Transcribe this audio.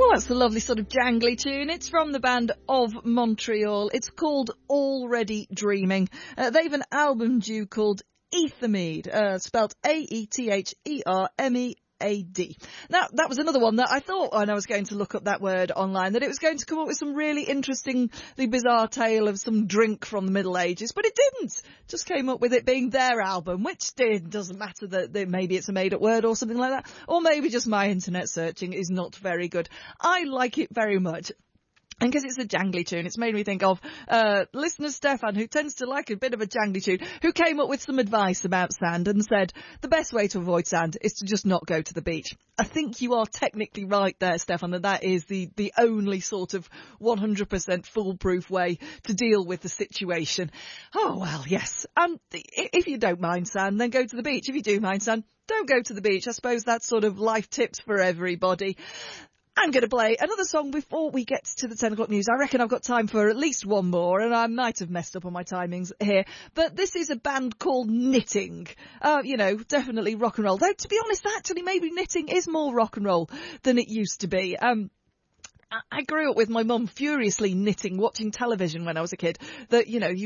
Well, that's a lovely sort of jangly tune. It's from the band of Montreal. It's called Already Dreaming. They've an album due called Ethermede, spelt Aethermed. Now, that was another one that I thought when I was going to look up that word online, that it was going to come up with some really interestingly bizarre tale of some drink from the Middle Ages, but it didn't. Just came up with it being their album, which doesn't matter that maybe it's a made-up word or something like that, or maybe just my internet searching is not very good. I like it very much. And because it's a jangly tune, it's made me think of listener Stefan, who tends to like a bit of a jangly tune, who came up with some advice about sand and said the best way to avoid sand is to just not go to the beach. I think you are technically right there, Stefan, that is the only sort of 100% foolproof way to deal with the situation. Oh, well, yes. If you don't mind sand, then go to the beach. If you do mind sand, don't go to the beach. I suppose that's sort of life tips for everybody. I'm going to play another song before we get to the 10 o'clock news. I reckon I've got time for at least one more, and I might have messed up on my timings here. But this is a band called Knitting. Definitely rock and roll. Though, to be honest, actually, maybe Knitting is more rock and roll than it used to be. I grew up with my mum furiously knitting, watching television when I was a kid, that, you